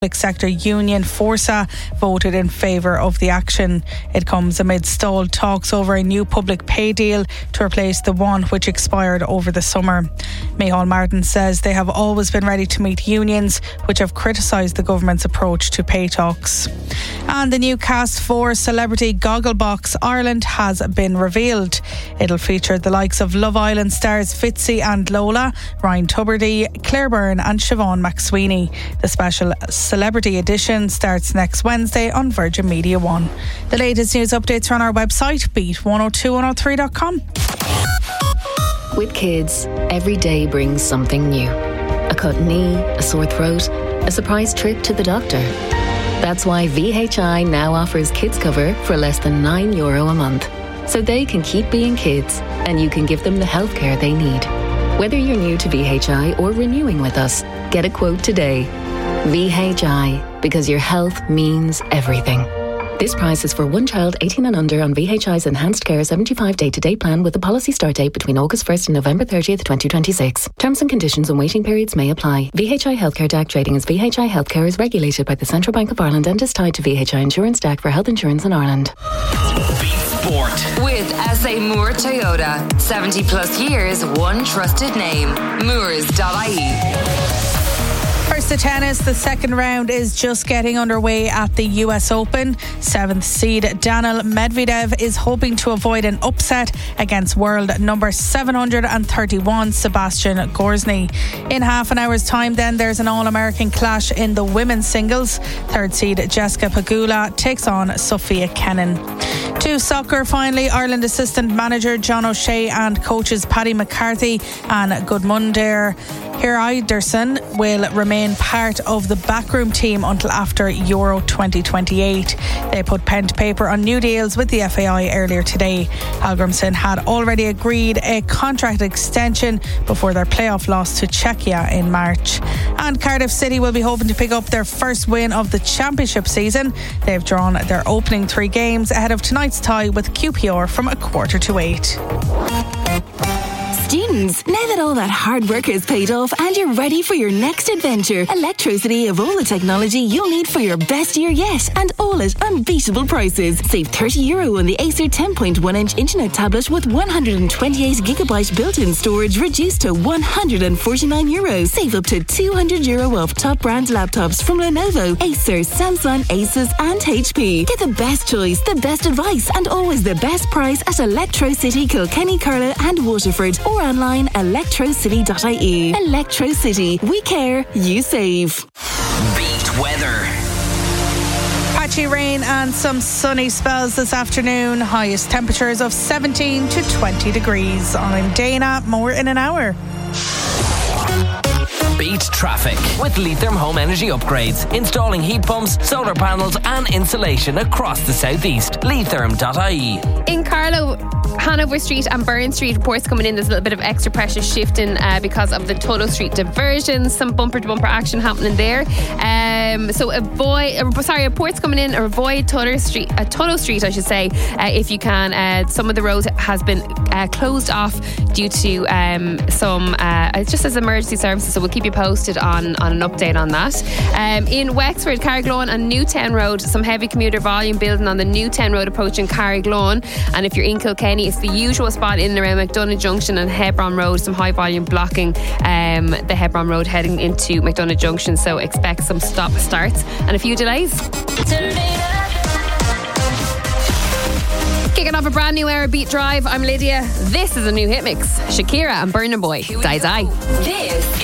Public sector union Forsa voted in favour of the action. It comes amid stalled talks over a new public pay deal to replace the one which expired over the summer. Micheál Martin says they have always been ready to meet unions which have criticised the government's approach to pay talks. And the new cast for Celebrity Gogglebox Ireland has been revealed. It'll feature the likes of Love Island stars Fitzy and Lola, Ryan Tubridy, Claire Byrne and Siobhan McSweeney. The special Celebrity edition starts next Wednesday on Virgin Media 1. The latest news updates are on our website, beat102103.com. With kids, every day brings something new. A cut knee, a sore throat, a surprise trip to the doctor. That's why VHI now offers kids cover for less than €9 a month. So they can keep being kids and you can give them the healthcare they need. Whether you're new to VHI or renewing with us, get a quote today. VHI, because your health means everything. This price is for one child 18 and under on VHI's Enhanced Care 75 day-to-day plan with a policy start date between August 1st and November 30th, 2026. Terms and conditions and waiting periods may apply. VHI Healthcare DAC trading as VHI Healthcare is regulated by the Central Bank of Ireland and is tied to VHI Insurance DAC for health insurance in Ireland. Beat Sport with SA Moore Toyota. 70 plus years, one trusted name. Moores.ie. First to tennis, the second round is just getting underway at the US Open. 7th seed Daniil Medvedev is hoping to avoid an upset against world number 731 Sebastian Gorzny. In half an hour's time then, there's an All-American clash in the women's singles. 3rd seed Jessica Pegula takes on Sophia Kenin. To soccer, finally, Ireland assistant manager John O'Shea and coaches Paddy McCarthy and Gudmundur Hreiðarsson will remain part of the backroom team until after Euro 2028. They put pen to paper on new deals with the FAI earlier today. Hallgrimsson had already agreed a contract extension before their playoff loss to Czechia in March. And Cardiff City will be hoping to pick up their first win of the championship season. They've drawn their opening 3 games ahead of tonight's tie with QPR from 7:15. Students, now that all that hard work is paid off and you're ready for your next adventure, Electrocity have all the technology you'll need for your best year yet, and all at unbeatable prices. Save €30 on the Acer 10.1-inch internet tablet with 128GB built-in storage reduced to €149. Save up to €200 off top brand laptops from Lenovo, Acer, Samsung, Asus and HP. Get the best choice, the best advice and always the best price at Electrocity, Kilkenny, Carlow and Waterford, or online electrocity.ie. Electrocity. We care, you save. Beat weather. Patchy rain and some sunny spells this afternoon. Highest temperatures of 17 to 20 degrees. I'm Dana. More in an hour. Beat traffic with Leitrim Home Energy Upgrades. Installing heat pumps, solar panels and insulation across the southeast. Leitrim.ie. In Carlow, Hanover Street and Burn Street, reports coming in. There's a little bit of extra pressure shifting because of the Tuttle Street diversion. Some bumper-to-bumper action happening there. Reports coming in. Avoid Tuttle Street, I should say, if you can. Some of the roads has been closed off due to some. It just as emergency services. So we'll keep you posted on an update on that. In Wexford, Carriglone and Newtown Road, some heavy commuter volume building on the Newtown Road approaching Carriglone. And if you're in Kilkenny, it's the usual spot in and around McDonagh Junction and Hebron Road. Some high volume blocking the Hebron Road heading into McDonagh Junction. So expect some stop starts and a few delays. Kicking off a brand new era Beat Drive. I'm Lydia. This is a new hit mix. Shakira and Burna Boy. Die Die. This